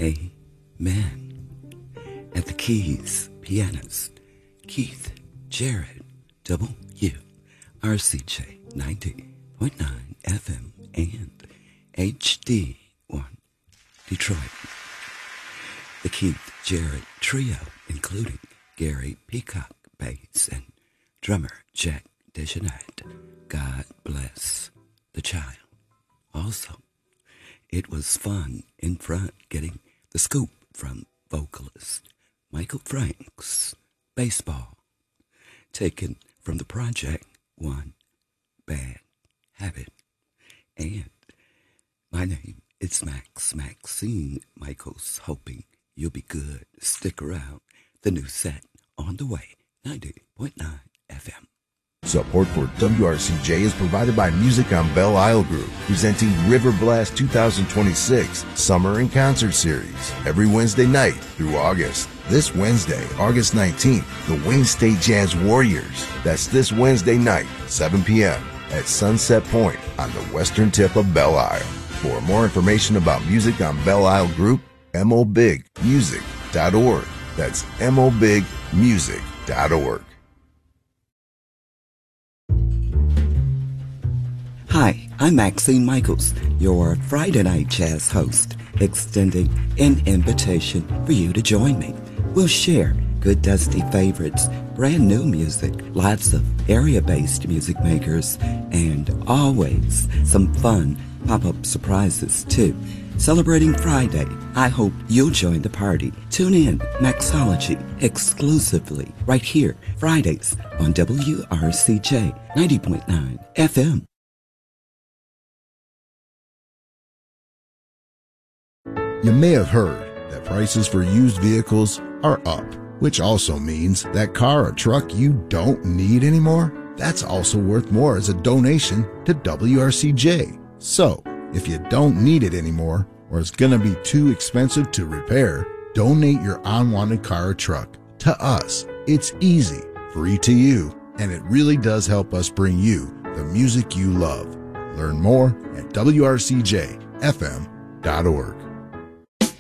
Amen. At the keys, pianist Keith Jarrett, WRCJ 90.9 FM and HD1 Detroit. The Keith Jarrett Trio, including Gary Peacock, bass, and drummer Jack DeJohnette. God bless the child. Also, it was fun in front getting the scoop from vocalist Michael Franks, Baseball, taken from the project One Bad Habit. And my name is Maxine Michaels, hoping you'll be good. Stick around. The new set on the way, 90.9 FM. Support for WRCJ is provided by Music on Belle Isle Group, presenting River Blast 2026 Summer and Concert Series every Wednesday night through August. This Wednesday, August 19th, the Wayne State Jazz Warriors. That's this Wednesday night, 7 p.m. at Sunset Point on the western tip of Belle Isle. For more information about Music on Belle Isle Group, mobigmusic.org. That's mobigmusic.org. Hi, I'm Maxine Michaels, your Friday Night Jazz host, extending an invitation for you to join me. We'll share good dusty favorites, brand new music, lots of area-based music makers, and always some fun pop-up surprises too. Celebrating Friday, I hope you'll join the party. Tune in, Maxology, exclusively right here, Fridays on WRCJ 90.9 FM. You may have heard that prices for used vehicles are up, which also means that car or truck you don't need anymore, that's also worth more as a donation to WRCJ. So, if you don't need it anymore, or it's going to be too expensive to repair, donate your unwanted car or truck to us. It's easy, free to you, and it really does help us bring you the music you love. Learn more at WRCJFM.org.